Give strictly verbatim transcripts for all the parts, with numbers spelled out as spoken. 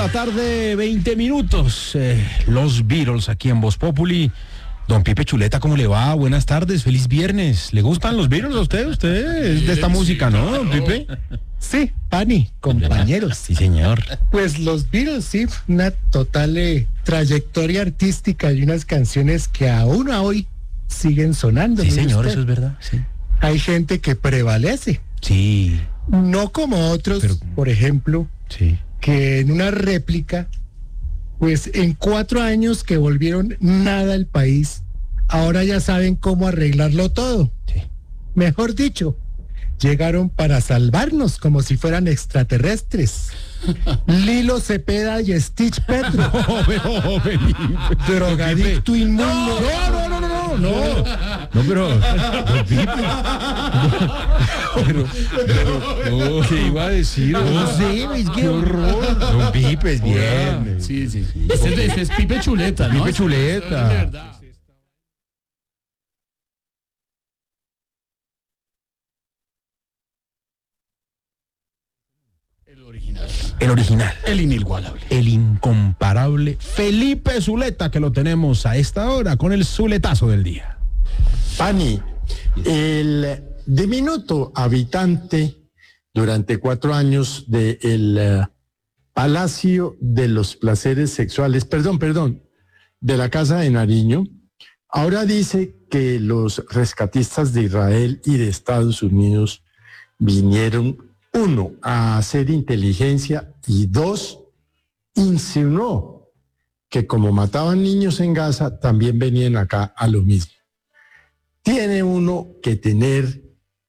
la tarde, veinte minutos. Eh, los Beatles aquí en Voz Populi. Don Pipe Chuleta, ¿cómo le va? Buenas tardes, feliz viernes. ¿Le gustan los Beatles a usted? ¿Usted es de esta sí, música, ¿no, don Pipe? Sí, Pani, compañeros. Sí, señor. Pues los Beatles, sí, una total eh, trayectoria artística y unas canciones que aún a hoy siguen sonando. Sí, señor, usted. Eso es verdad, sí. Hay gente que prevalece. Sí. No como otros, Pero, por ejemplo, sí. que en una réplica, pues en cuatro años que volvieron nada al país, ahora ya saben cómo arreglarlo todo. Sí. Mejor dicho, llegaron para salvarnos como si fueran extraterrestres. Lilo Cepeda y Stitch Petro. No, pero, drogadicto inmundo. No, no, no, no, no, no. No, pero, don Pipe. Pero, pero, ¿qué iba a decir? No sé, es que horror. Don Pipe es bien. Sí, sí, sí. Este es, este es Pipe Chuleta, ¿no? Pipe Chuleta. El original. El original. El inigualable. El incomparable Felipe Zuleta, que lo tenemos a esta hora con el Zuletazo del día. Pani, el diminuto habitante durante cuatro años del uh, Palacio de los Placeres Sexuales, perdón, perdón, de la Casa de Nariño, ahora dice que los rescatistas de Israel y de Estados Unidos vinieron, uno, a hacer inteligencia y dos, insinuó que como mataban niños en Gaza, también venían acá a lo mismo. Tiene uno que tener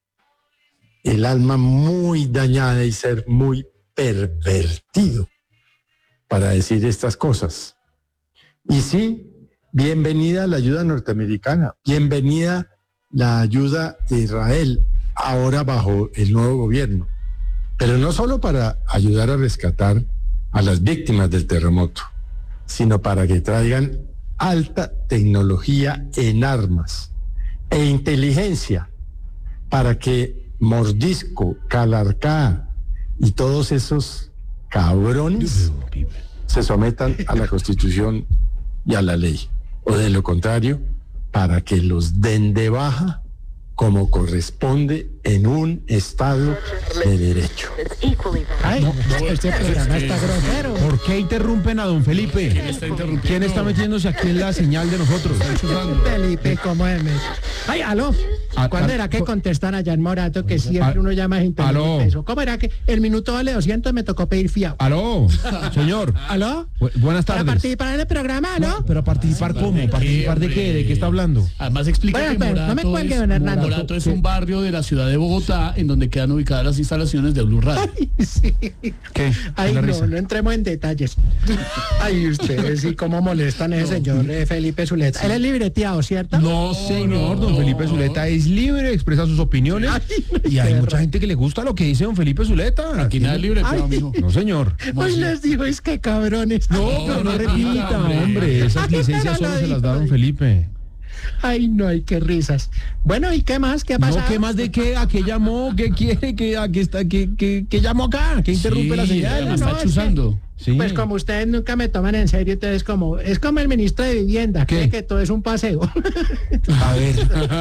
el alma muy dañada y ser muy pervertido para decir estas cosas. Y sí, bienvenida la ayuda norteamericana, bienvenida la ayuda de Israel, ahora bajo el nuevo gobierno. Pero no solo para ayudar a rescatar a las víctimas del terremoto, sino para que traigan alta tecnología en armas e inteligencia para que Mordisco, Calarcá y todos esos cabrones se sometan a la Constitución y a la ley. O de lo contrario, para que los den de baja como corresponde en un Estado de Derecho. Ay, no, este programa está grosero. ¿Por qué interrumpen a don Felipe? ¿Quién está interrumpiendo? ¿Quién está metiéndose aquí en la señal de nosotros? Felipe, ¿cómo es? Ay, aló. ¿Cuándo era que contestan allá en Morato que siempre uno llama a interrumpir eso? ¿Cómo era que el minuto vale doscientos, me tocó pedir fiado? Aló, señor. ¿Aló? Bu- buenas tardes. ¿Para participar en el programa, no? Pero participar cómo? ¿Participar de qué? ¿De qué está hablando? Además explica Bueno, que pero Morato, no me cuelgue, es, don Hernando. Morato es un barrio de la ciudad de Bogotá en donde quedan ubicadas las instalaciones de Blue Radio. Ay, sí. ¿Qué? Ay, La no, risa. no entremos en detalles. Ay, ustedes sí, cómo molestan a ese señor eh, Felipe Zuleta. Él es libreteado, ¿cierto? No, señor, don Felipe Zuleta es libre, expresa sus opiniones. Ay, Y hay perra. mucha gente que le gusta lo que dice don Felipe Zuleta. Aquí nada es libre, Ay. amigo. No, señor. Hoy les digo, es que cabrones. No, pero no repita, hombre. Esas Ay, licencias pero solo lo se las dijo, da don lo Felipe. Ay, no, hay qué risas. Bueno, ¿y qué más? ¿Qué ha pasado? No, ¿qué más de qué? ¿A qué llamó? ¿Qué quiere? ¿Qué, a qué está? ¿Qué, qué, qué llamó acá? ¿Qué interrumpe Sí, la señal? me no, está es que- chuzando. Sí. Pues como ustedes nunca me toman en serio, entonces como, es como el ministro de Vivienda, ¿Qué? cree que todo es un paseo. A ver.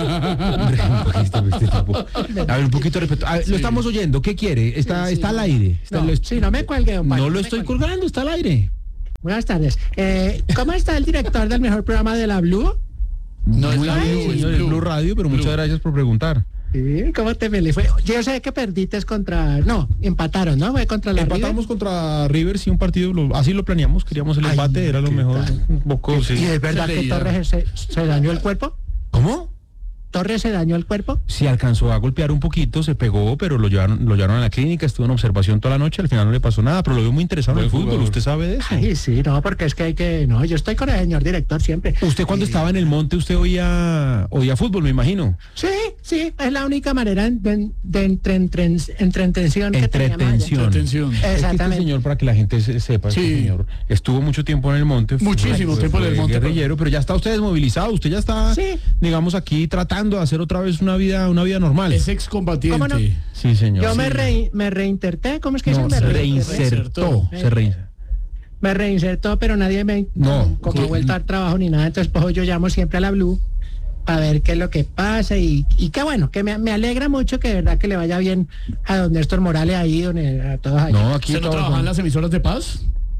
Este- este tipo. A ver, un poquito de respeto. A ver, lo estamos oyendo. ¿Qué quiere? Está, Sí, sí. está al aire. Está- No, lo- sí, no me cuelgue, don Pablo, No lo me estoy cuelgue. colgando, está al aire. Buenas tardes. Eh, ¿Cómo está el director del mejor programa de la Blue? No es Muy la bien, Blue, es señor, es Blue. Blue Radio, pero muchas Blue. gracias por preguntar. Sí, ¿cómo te me le fue? Yo sé que perdiste contra... No, empataron, ¿no? Fue contra la Empatamos contra River, sí, un partido, lo- así lo planeamos, queríamos el Ay, empate, era lo ¿qué mejor. tal? Un poco, sí. River. ¿Y es verdad Se que leía. Torres se, se dañó el cuerpo? ¿Cómo? ¿Torres se dañó el cuerpo? Sí, alcanzó a golpear un poquito, se pegó, pero lo llevaron, lo llevaron a la clínica, estuvo en observación toda la noche, al final no le pasó nada, pero lo veo muy interesado en el Buen fútbol, jugador. ¿usted sabe de eso? Ay, sí, no, porque es que hay que... No, yo estoy con el señor director siempre. Usted cuando estaba en el monte, usted oía, oía fútbol, me imagino. Sí, sí, es la única manera de, de entre, entre, entretención que teníamos allá. Entretención. Atención. Es que este Exactamente. señor, para que la gente se- sepa, este Sí. señor estuvo mucho tiempo en el monte. fue- Muchísimo fue- tiempo en el fue monte, guerrillero, pero ya está usted desmovilizado, usted ya está, Sí. digamos, aquí tratando de hacer otra vez una vida, una vida normal. Es excombatiente. ¿Cómo no? Sí, señor. Yo sí. me, re, me reinterté, ¿cómo es que No, se me se reinterté? reinsertó, se reinsertó. me reinsertó, pero nadie me No, como ¿qué? ha vuelto a dar trabajo ni nada, entonces pues yo llamo siempre a la Blue para ver qué es lo que pasa y, y qué bueno, que me, me alegra mucho que de verdad que le vaya bien a don Néstor Morales ahí, don, a todos allá. No, aquí ¿Usted no todos trabajaba son- en las emisoras de paz?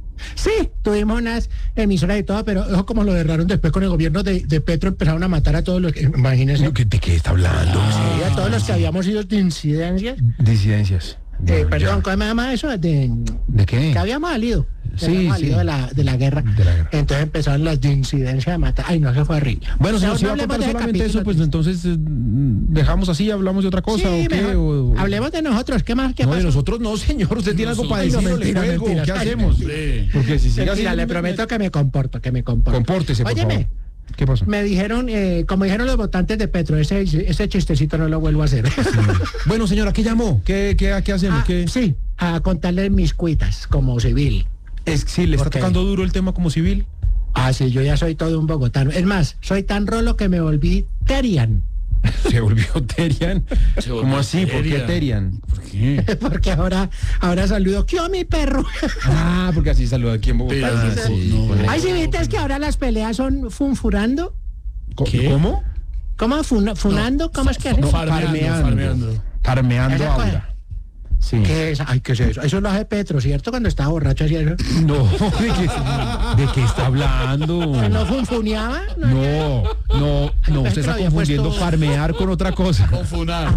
Sí, tuvimos unas emisoras y todo, pero ojo como lo derraron después con el gobierno de, de Petro, empezaron a matar a todos los que, imagínense, ¿Qué- ¿De qué está hablando? sí, a todos los que habíamos sido de incidencias. Disidencias. Eh, No, perdón, ya. ¿cómo se llama eso? De, ¿De qué? que habíamos salido. que Sí, habíamos sí. salido de la, de la guerra. De la guerra. Entonces empezaron las de incidencia de matar. Ay, no, eso fue horrible. Bueno, Mejor señor, si no va a hablemos contar de ese solamente eso, capítulo, pues entonces eh, dejamos así, hablamos de otra cosa, sí, ¿o qué? mejor. O- Hablemos de nosotros. ¿Qué más? ¿Qué No, de pasó? nosotros no, señor. Usted tiene algo para Ay, no, decir, mentira, le juego. mentira, ¿Qué ay, hacemos? Sí. Porque si sigue así... Mentira, le prometo que me comporto, que me comporto. Compórtese, por Óyeme, favor. ¿Qué pasó? me dijeron, eh, como dijeron los votantes de Petro, ese, ese chistecito no lo vuelvo a hacer. Bueno, señora, ¿qué llamó? ¿Qué, qué, qué hacemos? Ah, ¿Qué? sí, a contarles mis cuitas como civil. Es, sí, le está Ok. tocando duro el tema como civil. Ah, sí, yo ya soy todo un bogotano. Es más, soy tan rolo que me volví Terian. Se volvió Terian. Se volvió ¿Cómo así? ¿Por qué Terian. Terian? ¿Por qué? Porque ahora, ahora saludo, ¿qué mi perro? Ah, porque así saluda aquí en Bogotá. Pero, Ah, sí, no. con el- Ay, si viste es que ahora las peleas son funfurando. Co- ¿Qué? ¿Cómo? ¿Cómo? Funa- ¿Funando? ¿Cómo es que hacen? No, Farmeando, farmeando. farmeando. Farmeando Esa cosa. Aura. Sí. ¿Qué es? Ay, ¿qué es eso? Eso lo hace Petro, ¿cierto? Cuando estaba borracho hacía eso. No, ¿de qué, ¿de qué está hablando? ¿Que no funfuneaba? No. No, no, no, usted está había confundiendo puesto- farmear con otra cosa. Con funar.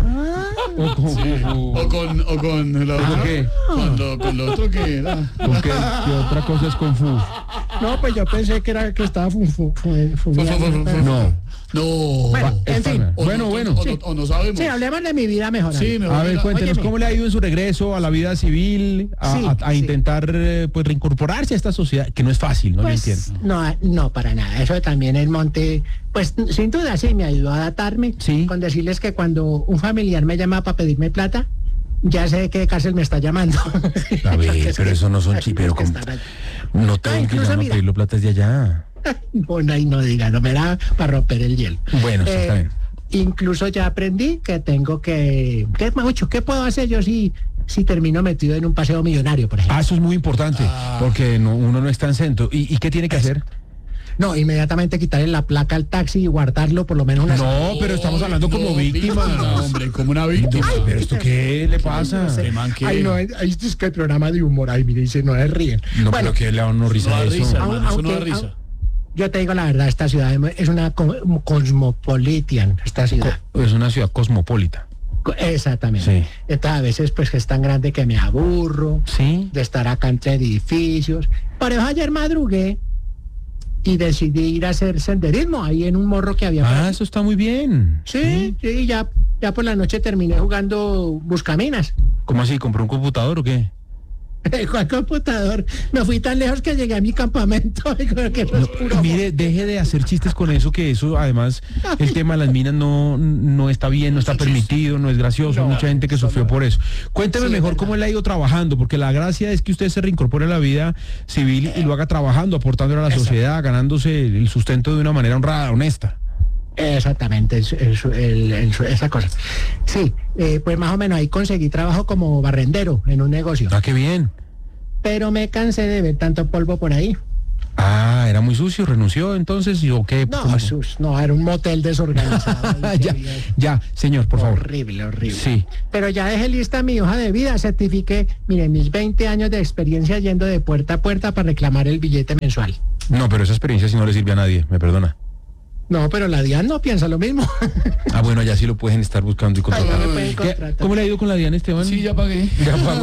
O con, O con, o con lo, ¿Con qué? Cuando, con lo otro que era. ¿con qué, qué otra cosa es Kung Fu? No, pues yo pensé que era que estaba funfu, fu- funeando. No. No. Bueno, en fin. O Bueno, no, bueno. O, no, o no sabemos. Sí, hablemos de mi vida mejor. Sí, me voy A ver, a- cuéntenos, Óyeme. ¿cómo le ha ido en su regreso a la vida civil, a, Sí, a- a sí. intentar eh, pues reincorporarse a esta sociedad, que no es fácil, ¿no? Lo Pues, entiendo. no, no, para nada. Eso también el monte, pues sin duda sí me ayudó a adaptarme. Sí. Con decirles que cuando un familiar me llama para pedirme plata, ya sé de qué cárcel me está llamando. A Porque ver, es pero que- eso no son ay, chi, pero es que como- están ahí. No tengo que incluso, llamar a mira. pedirlo plata desde allá. Bueno, ahí no diga, no me da para romper el hielo. Bueno, sí, está bien. Incluso ya aprendí que tengo que, ¿qué, mucho, ¿qué puedo hacer yo si, si termino metido en un paseo millonario, por ejemplo? Ah, eso es muy importante, porque no, uno no está en centro. ¿Y, y qué tiene que hacer? No, inmediatamente quitarle la placa al taxi y guardarlo por lo menos una No, pero estamos hablando como No, víctima. No, hombre, como una víctima. Ay, pero ¿esto qué le pasa? Qué man que- Ay, no, ahí es que el programa de humor, ay, mire, dice, no es ríen. No, Bueno, pero que le da uno risa No da a eso. risa, Aun- hermano, eso no da aunque- risa. yo te digo la verdad, esta ciudad es una co- cosmopolitan, esta ciudad. Es una ciudad cosmopolita. Co- Exactamente. Sí. Entonces a veces pues que es tan grande que me aburro Sí. de estar acá entre edificios. Por eso ayer madrugué y decidí ir a hacer senderismo ahí en un morro que había. por Ah, ahí. eso está muy bien. Sí, sí, ya, ya por la noche terminé jugando buscaminas. ¿Cómo así? ¿Compró un computador o qué? ¿Cuál computador? Me fui tan lejos que llegué a mi campamento. Que eso es puro Mire, deje de hacer chistes con eso, que eso además el tema de las minas no, no está bien, no está permitido, no es gracioso, hay mucha gente que sufrió por eso. Cuénteme Sí, mejor es cómo verdad. le ha ido trabajando, porque la gracia es que usted se reincorpore a la vida civil y lo haga trabajando, aportándole a la sociedad, ganándose el sustento de una manera honrada, honesta. Exactamente, es- es- el- el- esa cosa. Sí, eh, pues más o menos ahí conseguí trabajo como barrendero en un negocio. Ah, qué bien. Pero me cansé de ver tanto polvo por ahí. Ah, era muy sucio, renunció entonces, ¿y o qué? No, ¿Cómo? sus, no, era un motel desorganizado. Ah, ya, ya, señor, por favor. Horrible, horrible. Sí. Pero ya dejé lista mi hoja de vida, certifiqué, miren, mis veinte años de experiencia yendo de puerta a puerta para reclamar el billete mensual. No, pero esa experiencia sí no le sirve a nadie, me perdona. No, pero la DIAN no piensa lo mismo. Ah, bueno, ya sí lo pueden estar buscando y Ay, contratar. no me pueden ¿Qué? contratar. ¿Cómo le ha ido con la Diana, Esteban? Sí, ya pagué. Ya pagó.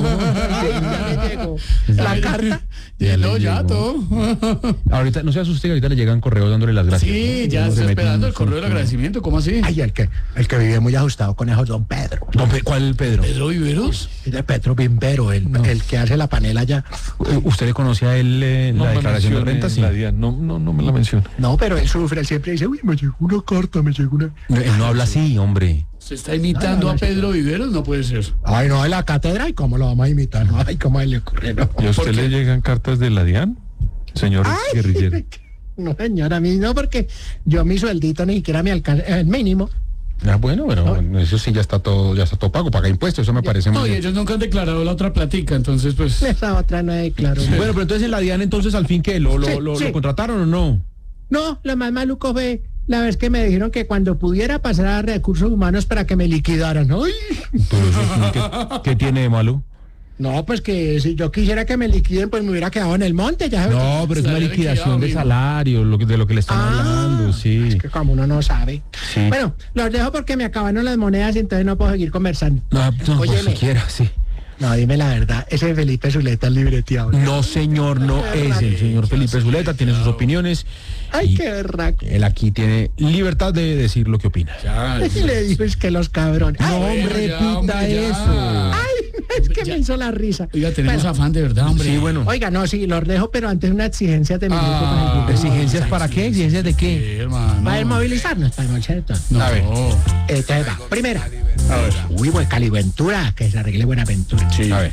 Ya me llegó la carta. Ya No, le ya llegó. todo. Ahorita, no se asuste, que ahorita le llegan correos dándole las gracias. Sí, ¿no? ya Uno se estoy mete esperando en el correo del su- agradecimiento. ¿Cómo así? Ay, el que, el que vive muy ajustado con eso, don Pedro. Don Pe- ¿Cuál Pedro? ¿Pedro Viveros? Es de Pedro Bimbero, el, el que hace la panela allá. Eh, ¿Usted le conocía a él eh, la declaración de renta? Sí. La DIAN, no, no, no me la menciona. No, pero él sufre, él siempre dice, uy, me llegó una carta, me llegó una... No, él no habla así, hombre. ¿Se está imitando No, no, no, a Pedro Viveros? No puede ser. Ay, no, de la cátedra, ¿y cómo lo vamos a imitar? No, ay, ¿cómo le ocurre? No, ¿Y a usted ¿Por le qué? llegan cartas de la DIAN, señor guerrillero? no, señora, a mí no, porque yo mi sueldito ni siquiera me alcanza, el mínimo, Ah, bueno, bueno, no. Eso sí ya está todo, ya está todo pago, paga impuestos, eso me parece muy No, y bien. ellos nunca han declarado la otra platica, entonces pues... Esa otra no es claro. Bueno, pero entonces en la DIAN entonces al fin que lo, lo, Sí, lo, sí. lo contrataron o no. No, lo más maluco fue la vez que me dijeron que cuando pudiera pasar a recursos humanos para que me liquidaran. ¡Ay! Pero eso, ¿qué, qué tiene de malo? No, pues que si yo quisiera que me liquiden, pues me hubiera quedado en el monte, ya sabes. No, pero es una Salario liquidación liquidado, de amigo. salario, lo que, de lo que le están Ah, hablando, sí. Es que como uno no sabe. Sí. Bueno, los dejo porque me acabaron las monedas y entonces no puedo seguir conversando. No, no, por Óyeme. siquiera, sí. No, dime la verdad, ese Felipe Zuleta es libreteado. No, señor, no es el señor Felipe Zuleta, tiene sus opiniones. Ay, y qué berraco. Él aquí tiene libertad de decir lo que opina. Ya, Y le dijo, es que los cabrones. No, Ay, hombre, bueno, ya, repita hombre, ya. eso. ay, es que me hizo la risa. Oiga, tenemos Bueno, afán de verdad, hombre. Sí, bueno. Oiga, no, sí, los dejo, pero antes una exigencia de mi grupo para el Ah, grupo. ¿Exigencias para qué? ¿Exigencias de Sí, qué? hermano. Para movilizarnos, para el ¿cierto? No. A ver. Entonces va, primera. Uy, buen Caliventura, que se arregle Buenaventura. Sí. A ver.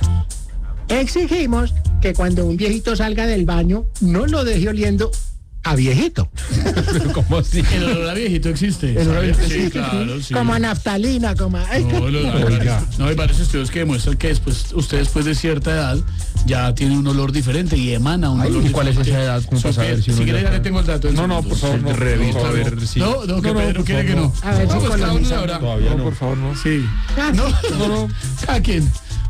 Exigimos que cuando un viejito salga del baño, no lo deje oliendo a viejito. ¿Cómo así? El olor a viejito existe. El olor a ¿sabes? viejito, Sí, claro, sí. Como a naftalina, como a... Ay, No, lo- hay Oiga. varios- no, hay varios estudios que demuestran que después, usted después de cierta edad ya tiene un olor diferente y emana un Ay, olor ¿y cuál es diferente. esa edad? ¿Cómo Su para saber piel. si uno Si quiere ya ya le está? tengo el dato. en No, no, segundos. por favor, no. Reviso, No, a ver. sí. No, no, que No, no, Pedro por quiere que favor, no. A ver si Vamos, cada uno colonizamos. ahora. Todavía no. por favor, no. Sí. Ah, No, no, no. ¿A quién?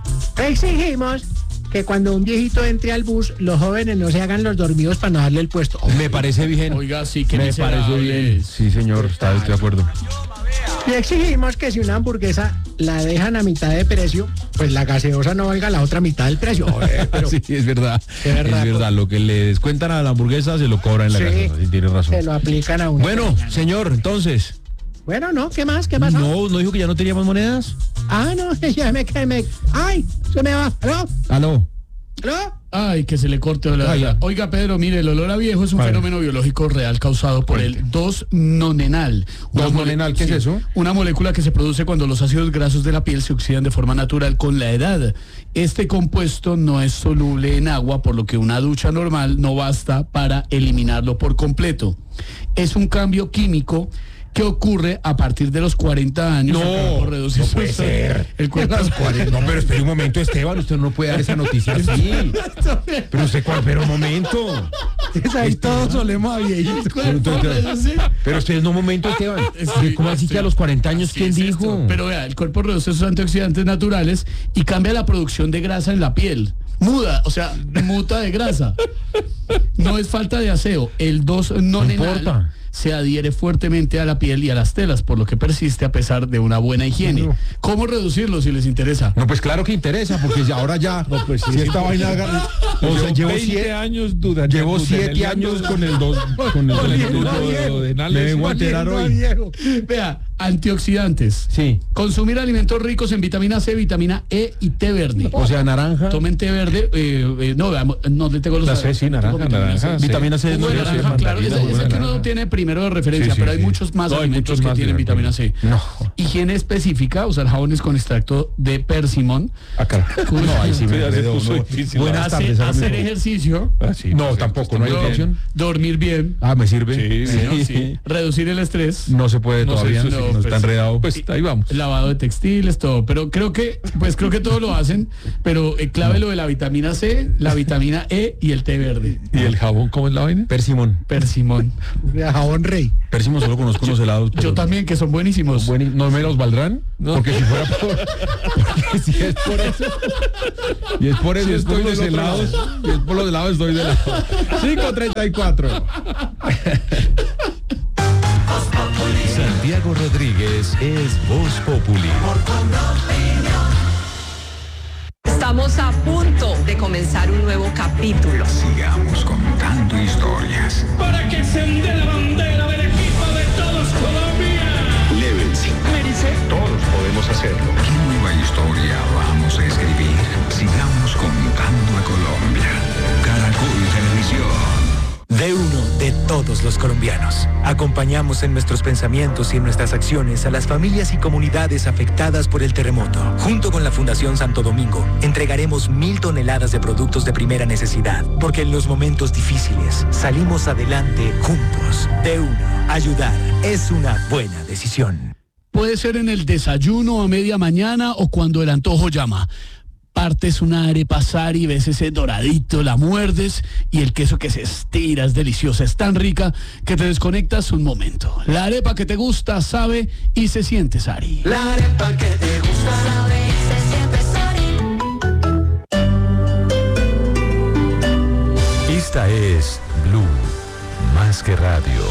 Exigimos que cuando un viejito entre al bus, los jóvenes no se hagan los dormidos para no darle el puesto. Me parece bien. Oiga, sí, que Me parece bien. Sí, señor, está, estoy de acuerdo. Y exigimos que si una hamburguesa la dejan a mitad de precio, pues la gaseosa no valga la otra mitad del precio. Joder, pero Sí, es verdad. Es verdad, Es verdad. Lo que le descuentan a la hamburguesa se lo cobran en la Sí. gaseosa. Sí, tiene razón. se lo aplican a uno. Bueno, señor, entonces. Bueno, ¿no? ¿Qué más? ¿Qué pasó? No, ¿no dijo que ya no teníamos monedas? Ah, no, ya me quedé. Me... ¡Ay! Se me va. ¿Aló? Aló. ¿Aló? Ay, que se le corte la... Ah, ya. Oiga, Pedro, mire, el olor a viejo es un A ver. fenómeno biológico real causado por el dos nonenal. Una dos mole- nonenal, ¿qué es eso? Una molécula que se produce cuando los ácidos grasos de la piel se oxidan de forma natural con la edad. Este compuesto no es soluble en agua, por lo que una ducha normal no basta para eliminarlo por completo. Es un cambio químico que ocurre a partir de los cuarenta años. No, El cuerpo reduce no su- puede ser. El cuerpo No, pero espere un momento, Esteban, usted no puede dar esa noticia así. Pero usted, ¿cuál? Pero un momento. Ahí todos solemos a viejitos. El cuerpo reduce- Pero usted, no, un momento, Esteban. Estoy- ¿Cómo así que a los cuarenta años Así quién es dijo? esto. Pero vea, el cuerpo reduce sus antioxidantes naturales y cambia la producción de grasa en la piel. Muda, o sea, muta de grasa. No es falta de aseo. El dos nonenal importa. se adhiere fuertemente a la piel y a las telas, por lo que persiste a pesar de una buena higiene. ¿Cómo reducirlo si les interesa? No, pues claro que interesa, porque ya- ahora ya. pues sí, si sí, esta pues, vaina haga- O sea, llevo siete años duda. Llevo siete años con el dos. Con el, con el- Oliendo a con el- viejo. Me vengo a enterar Oliendo a hoy. viejo. Vea, antioxidantes. Sí. Consumir alimentos ricos en vitamina C, vitamina E y té verde. O sea, naranja. Tomen té verde, eh, eh, no, veamos, no le tengo los... La C, sí, naranja, tengo vitamina naranja, C. sí. Vitamina C. Jugo de no, naranja, sí, claro, es, mandarina, es el que uno naranja. tiene primero de referencia, Sí, sí, pero hay sí. muchos más No, hay alimentos muchos que más, tienen de vitamina verdad. C. No. Higiene específica, usar jabones con extracto de persimón. Acá. No, ahí sí me Sí, ya se enredo, puso no. difícil. Buenas Hace- tardes. hágame hacer el favor. ejercicio. Ah, sí, No, pues, tampoco, no hay do- otra opción. Dormir bien. Ah, me sirve. Sí, ¿no? Sí. Reducir el estrés. No se puede No sé, todavía. eso sí, no, no, está pues, enredado. Pues ahí vamos. Lavado de textiles, todo. Pero creo que, pues creo que todo lo hacen. Pero eh, clave lo de la vitamina C, la vitamina E y el té verde. ¿Y el jabón cómo es la vaina? Persimón. Persimón. Jabón rey. Persimón solo conozco unos helados. pero- Yo también, que son buenísimos. Bueni- ¿No me los valdrán? Porque si fuera por... Porque si es por eso... Y es por eso Si es por estoy los de otros helados. Y es por los helados estoy de lado. cinco treinta y cuatro. Santiago Rodríguez es Voz Populi. Estamos a punto de comenzar un nuevo capítulo. Sigamos contando historias. Para que se onde la bandera del equipo de todos Colombia. Levels. Todos podemos hacerlo. ¿Qué nueva historia vamos a escribir? Sigamos contando a Colombia. Caracol Televisión. De uno de todos los colombianos. Acompañamos en nuestros pensamientos y en nuestras acciones a las familias y comunidades afectadas por el terremoto. Junto con la Fundación Santo Domingo, entregaremos mil toneladas de productos de primera necesidad, porque en los momentos difíciles salimos adelante juntos. De uno, ayudar es una buena decisión. Puede ser en el desayuno a media mañana o cuando el antojo llama. Partes una arepa Sari, ves ese doradito, la muerdes y el queso que se estira es deliciosa, es tan rica que te desconectas un momento. La arepa que te gusta, sabe y se siente Sari. La arepa que te gusta, sabe y se siente Sari. Esta es Blue, más que radio.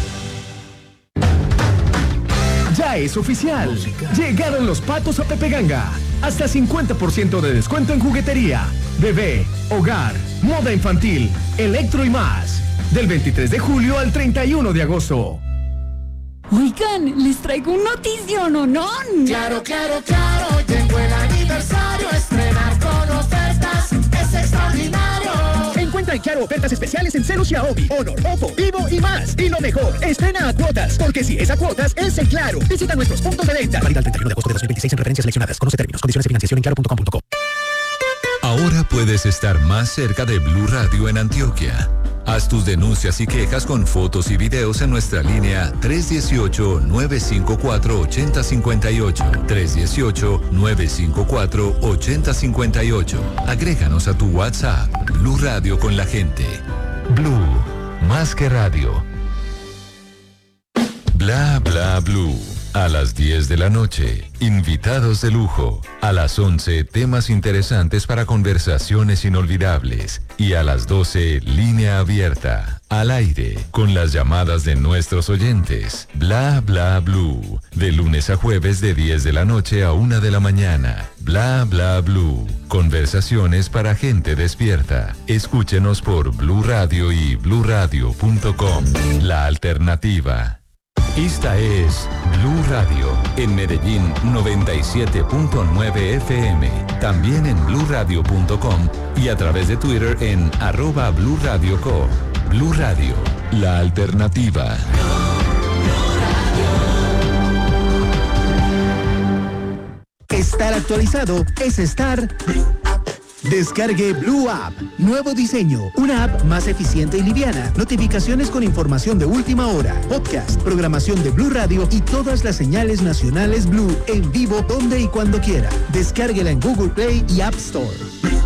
Ya es oficial. Llegaron los patos a Pepe Ganga. Hasta cincuenta por ciento de descuento en juguetería, bebé, hogar, moda infantil, electro y más. Del veintitrés de julio al treinta y uno de agosto. Oigan, les traigo un notición, ¿no? no? Claro, claro, claro. Llegó el aniversario. Estrenar con ofertas es extraordinario. Encuentra en Claro ofertas especiales en Celu, Xiaomi, Honor, Oppo, Vivo y más. Y lo mejor, estrena a cuotas, porque si es a cuotas, es en Claro. Visita nuestros puntos de venta. Válida el treinta y uno de agosto de dos mil veintiséis en referencias seleccionadas. Conoce términos, condiciones de financiación en claro punto com punto co. Ahora puedes estar más cerca de Blue Radio en Antioquia. Haz tus denuncias y quejas con fotos y videos en nuestra línea tres uno ocho, nueve cinco cuatro, ocho cero cinco ocho, tres uno ocho, nueve cinco cuatro, ocho cero cinco ocho. Agréganos a tu WhatsApp, Blue Radio con la gente. Blue, más que radio. Bla bla blue. A las diez de la noche, invitados de lujo. A las once, temas interesantes para conversaciones inolvidables. Y a las doce, línea abierta, al aire, con las llamadas de nuestros oyentes. Bla bla blue. De lunes a jueves de diez de la noche a una de la mañana. Bla bla blue. Conversaciones para gente despierta. Escúchenos por Blue Radio y blue radio punto com. La alternativa. Esta es Blue Radio, en Medellín noventa y siete punto nueve F M, también en blue radio punto com y a través de Twitter en arroba Blue Radio Co. Blue Radio, la alternativa. Estar actualizado es estar... Descargue Blue App. Nuevo diseño. Una app más eficiente y liviana. Notificaciones con información de última hora. Podcast, programación de Blue Radio y todas las señales nacionales Blue en vivo donde y cuando quiera. Descárguela en Google Play y App Store.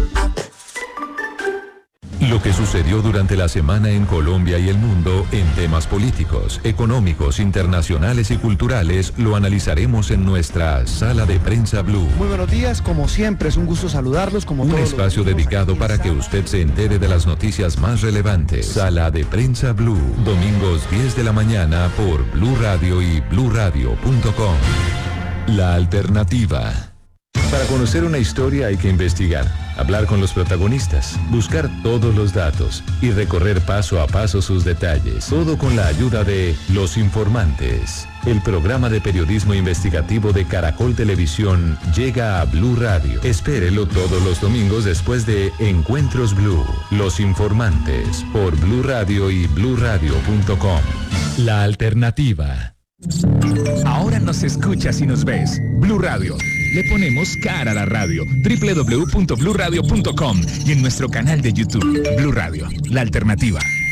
Lo que sucedió durante la semana en Colombia y el mundo en temas políticos, económicos, internacionales y culturales lo analizaremos en nuestra Sala de Prensa Blue. Muy buenos días, como siempre es un gusto saludarlos. Como un todos espacio los dedicado para que usted se entere de las noticias más relevantes. Sala de Prensa Blue, domingos diez de la mañana por Blue Radio y blue radio punto com. La alternativa. Para conocer una historia hay que investigar, hablar con los protagonistas, buscar todos los datos y recorrer paso a paso sus detalles. Todo con la ayuda de Los Informantes. El programa de periodismo investigativo de Caracol Televisión llega a Blue Radio. Espérelo todos los domingos después de Encuentros Blue. Los Informantes por Blue Radio y blue radio punto com. La alternativa. Ahora nos escuchas y nos ves. Blue Radio. Le ponemos cara a la radio. doble u doble u doble u punto blue radio punto com y en nuestro canal de YouTube. Blue Radio, la alternativa.